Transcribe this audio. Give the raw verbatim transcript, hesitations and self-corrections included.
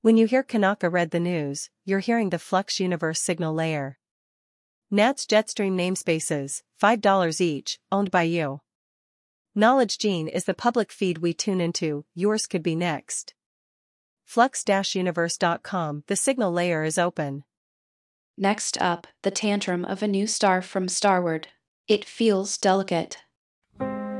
When you hear Kanaka read the news, you're hearing the Flux Universe signal layer. Nats Jetstream namespaces, five dollars each, owned by you. Knowledge Gene is the public feed we tune into, yours could be next. Flux Universe dot com, the signal layer is open. Next up, the tantrum of a new star from Starward. It feels delicate.